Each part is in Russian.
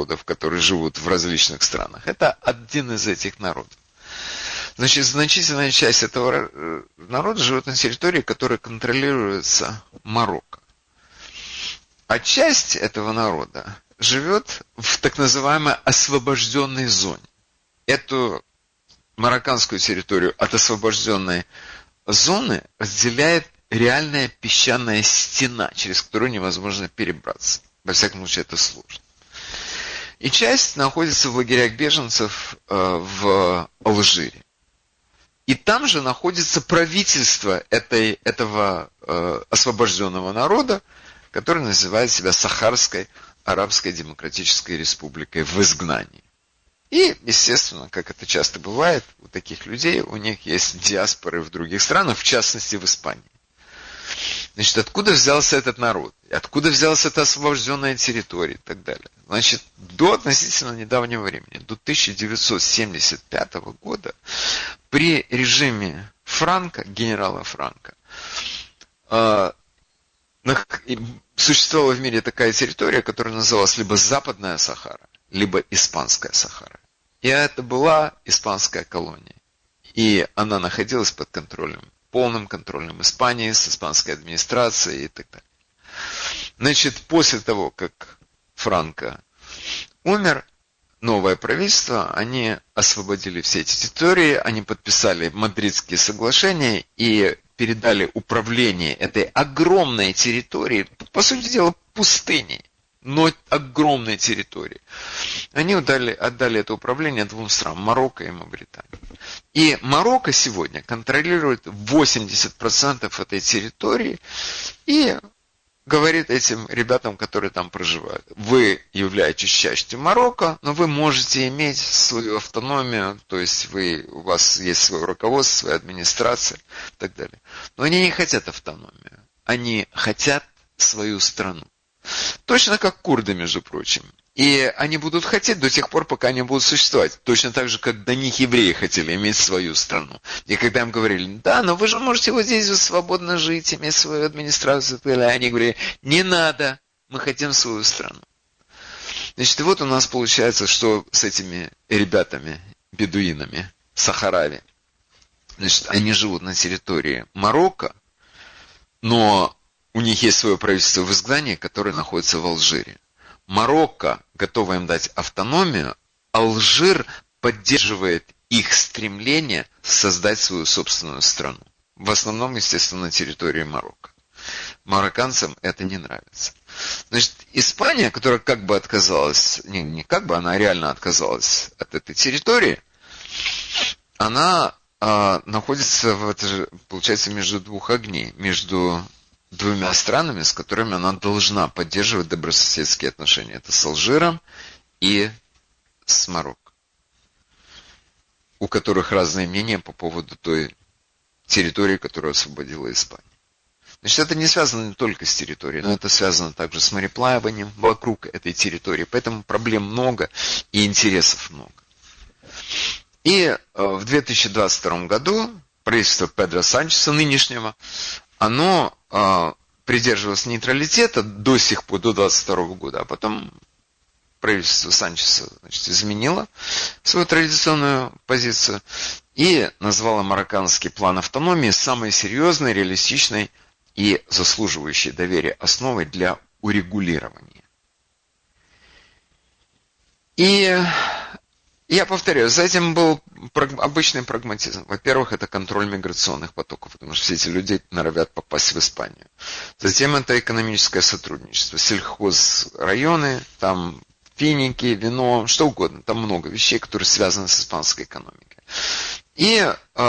народов, которые живут в различных странах. Это один из этих народов. Значит, значительная часть этого народа живет на территории, которая контролируется Марокко. А часть этого народа живет в так называемой освобожденной зоне. Эту марокканскую территорию от освобожденной зоны разделяет реальная песчаная стена, через которую невозможно перебраться. Во всяком случае, это сложно. И часть находится в лагерях беженцев в Алжире. И там же находится правительство этого освобожденного народа, который называет себя Сахарской Арабской Демократической Республикой в изгнании. И, естественно, как это часто бывает у таких людей, у них есть диаспоры в других странах, в частности в Испании. Значит, откуда взялся этот народ? Откуда взялась эта освобожденная территория и так далее? Значит, до относительно недавнего времени, до 1975 года, при режиме Франко, генерала Франко, существовала в мире такая территория, которая называлась либо Западная Сахара, либо Испанская Сахара. И это была испанская колония. И она находилась под контролем, полным контролем Испании, с испанской администрацией и так далее. Значит, после того, как Франко умер, новое правительство, они освободили все эти территории, они подписали Мадридские соглашения и передали управление этой огромной территорией, по сути дела, пустыней, но огромной территории. Они отдали это управление двум странам, Марокко и Мавритании. И Марокко сегодня контролирует 80% этой территории и говорит этим ребятам, которые там проживают: вы являетесь частью Марокко, но вы можете иметь свою автономию, то есть у вас есть свое руководство, своя администрация и так далее. Но они не хотят автономию, они хотят свою страну. Точно как курды, между прочим. И они будут хотеть до тех пор, пока они будут существовать. Точно так же, как до них евреи хотели иметь свою страну. И когда им говорили: да, но вы же можете вот здесь свободно жить, иметь свою администрацию, они говорили: не надо, мы хотим свою страну. Значит, и вот у нас получается, что с этими ребятами, бедуинами, Сахарави, значит, они живут на территории Марокко, но у них есть свое правительство в изгнании, которое находится в Алжире. Марокко готово им дать автономию, Алжир поддерживает их стремление создать свою собственную страну. В основном, естественно, на территории Марокко. Марокканцам это не нравится. Значит, Испания, которая как бы отказалась, не как бы, она реально отказалась от этой территории, она находится, получается, между двух огней, между двумя странами, с которыми она должна поддерживать добрососедские отношения. Это с Алжиром и с Марокко, у которых разные мнения по поводу той территории, которую освободила Испания. Значит, это не связано не только с территорией, но это связано также с мореплаванием вокруг этой территории. Поэтому проблем много и интересов много. И в 2022 году правительство Педро Санчеса, нынешнего, оно придерживалось нейтралитета до сих пор, до 2022 года, а потом правительство Санчеса, значит, изменило свою традиционную позицию и назвало марокканский план автономии самой серьезной, реалистичной и заслуживающей доверия основой для урегулирования. И я повторяю, за этим был обычный прагматизм. Во-первых, это контроль миграционных потоков, потому что все эти люди норовят попасть в Испанию. Затем это экономическое сотрудничество, сельхозрайоны, там финики, вино, что угодно. Там много вещей, которые связаны с испанской экономикой. И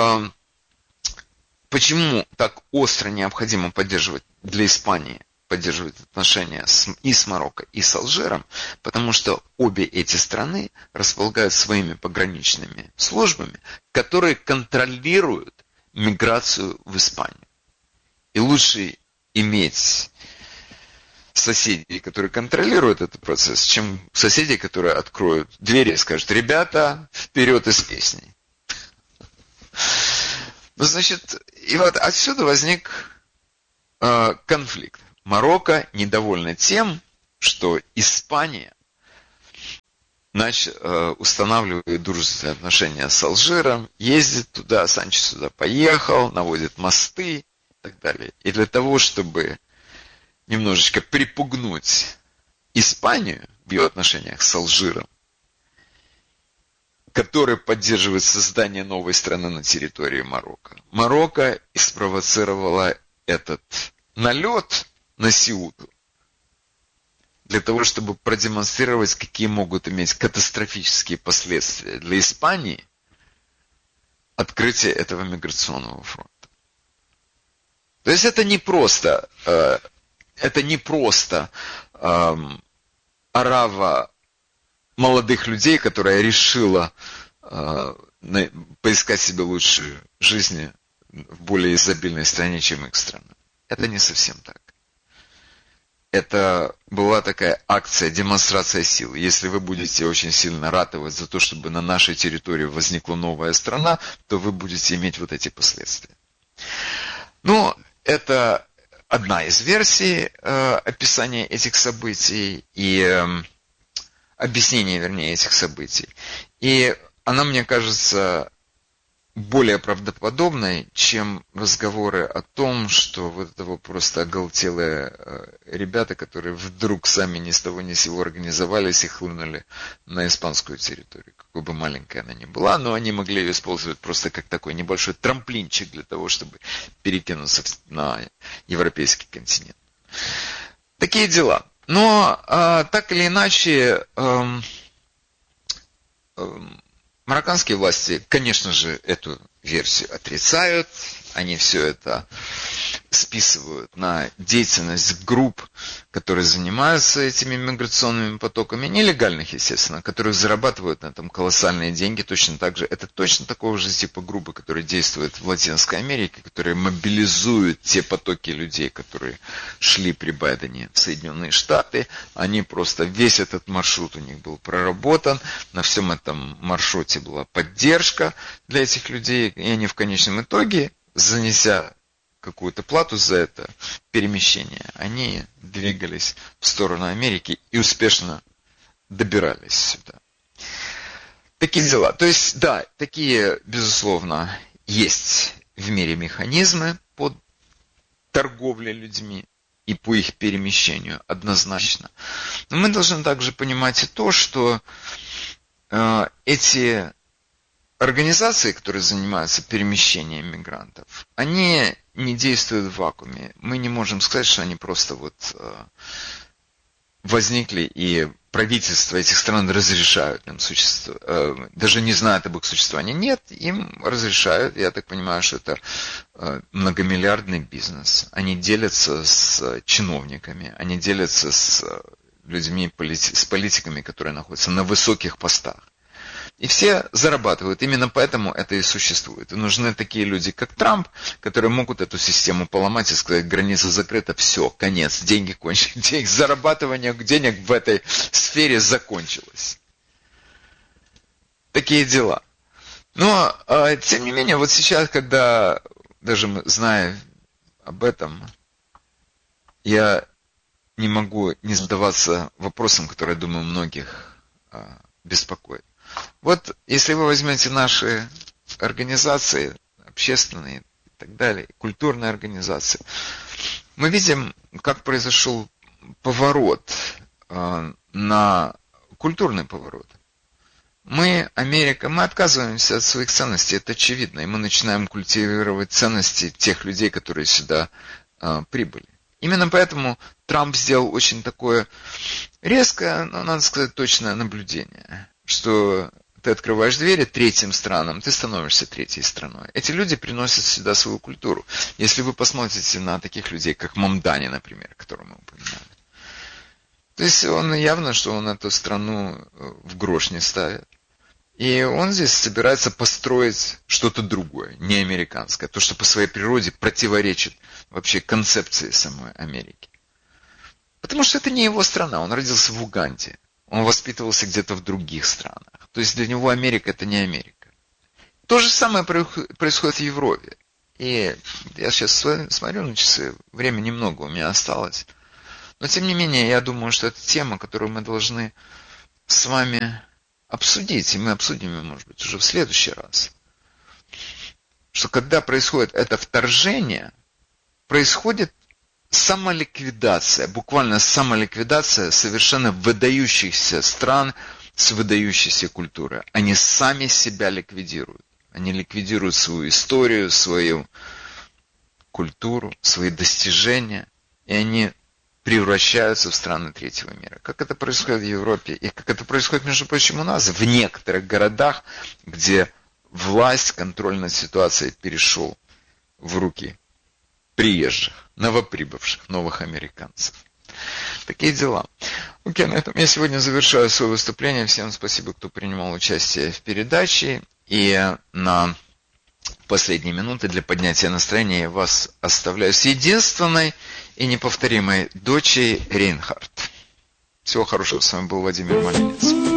почему так остро необходимо поддерживать для Испании, поддерживать отношения и с Марокко, и с Алжиром? Потому что обе эти страны располагают своими пограничными службами, которые контролируют миграцию в Испанию. И лучше иметь соседей, которые контролируют этот процесс, чем соседей, которые откроют двери и скажут: ребята, вперед из песней. Ну, значит, и вот отсюда возник конфликт. Марокко недовольна тем, что Испания устанавливает дружественные отношения с Алжиром, ездит туда, Санчес туда поехал, наводит мосты и так далее. И для того, чтобы немножечко припугнуть Испанию в ее отношениях с Алжиром, который поддерживает создание новой страны на территории Марокко, Марокко и спровоцировала этот налет на Сеуту для того, чтобы продемонстрировать, какие могут иметь катастрофические последствия для Испании открытие этого миграционного фронта. То есть это не просто орава молодых людей, которая решила поискать себе лучшую жизнь в более изобильной стране, чем их страна. Это не совсем так. Это была такая акция, демонстрация силы. Если вы будете очень сильно ратовать за то, чтобы на нашей территории возникла новая страна, то вы будете иметь вот эти последствия. Ну, это одна из версий описания этих событий и объяснения, вернее, этих событий. И она, мне кажется, более правдоподобной, чем разговоры о том, что вот это вот просто оголтелые ребята, которые вдруг сами ни с того ни с сего организовались и хлынули на испанскую территорию, какой бы маленькой она ни была, но они могли ее использовать просто как такой небольшой трамплинчик для того, чтобы перекинуться на европейский континент. Такие дела. Но так или иначе, марокканские власти, конечно же, эту версию отрицают. Они все это списывают на деятельность групп, которые занимаются этими миграционными потоками, нелегальных, естественно, которые зарабатывают на этом колоссальные деньги. Точно так же, это точно такого же типа группы, которые действуют в Латинской Америке, которые мобилизуют те потоки людей, которые шли при Байдене в Соединенные Штаты. Они просто, весь этот маршрут у них был проработан, на всем этом маршруте была поддержка для этих людей, и они в конечном итоге, занеся какую-то плату за это перемещение, они двигались в сторону Америки и успешно добирались сюда. Такие дела. То есть, да, такие, безусловно, есть в мире механизмы по торговле людьми и по их перемещению, однозначно. Но мы должны также понимать и то, что эти организации, которые занимаются перемещением мигрантов, они не действуют в вакууме. Мы не можем сказать, что они просто вот возникли, и правительства этих стран разрешают им существовать, даже не знают об их существовании. Нет, им разрешают. Я так понимаю, что это многомиллиардный бизнес. Они делятся с чиновниками, они делятся с людьми, с политиками, которые находятся на высоких постах. И все зарабатывают. Именно поэтому это и существует. И нужны такие люди, как Трамп, которые могут эту систему поломать и сказать, граница закрыта, все, конец, деньги кончились. Зарабатывание денег в этой сфере закончилось. Такие дела. Но, тем не менее, вот сейчас, когда даже зная об этом, я не могу не задаваться вопросом, который, думаю, многих беспокоит. Вот если вы возьмете наши организации, общественные и так далее, культурные организации, мы видим, как произошел поворот, на культурный поворот. Мы, Америка, мы отказываемся от своих ценностей, это очевидно, и мы начинаем культивировать ценности тех людей, которые сюда прибыли. Именно поэтому Трамп сделал очень такое резкое, но, надо сказать, точное наблюдение, что ты открываешь двери третьим странам, ты становишься третьей страной. Эти люди приносят сюда свою культуру. Если вы посмотрите на таких людей, как Мамдани, например, которого мы упоминали, то есть он явно, что он эту страну в грош не ставит. И он здесь собирается построить что-то другое, не американское, то, что по своей природе противоречит вообще концепции самой Америки. Потому что это не его страна, он родился в Уганде, он воспитывался где-то в других странах. То есть для него Америка это не Америка. То же самое происходит в Европе. И я сейчас смотрю на часы, времени немного у меня осталось. Но тем не менее, я думаю, что это тема, которую мы должны с вами обсудить, и мы обсудим ее, может быть, уже в следующий раз, что когда происходит это вторжение, происходит самоликвидация, буквально самоликвидация совершенно выдающихся стран с выдающейся культурой. Они сами себя ликвидируют. Они ликвидируют свою историю, свою культуру, свои достижения, и они превращаются в страны третьего мира. Как это происходит в Европе, и как это происходит, между прочим, у нас, в некоторых городах, где власть, контроль над ситуацией перешел в руки приезжих, новоприбывших, новых американцев. Такие дела. Окей, на этом я сегодня завершаю свое выступление. Всем спасибо, кто принимал участие в передаче. И на последние минуты для поднятия настроения я вас оставляю с единственной и неповторимой дочей Рейнхард. Всего хорошего. С вами был Владимир Малинец.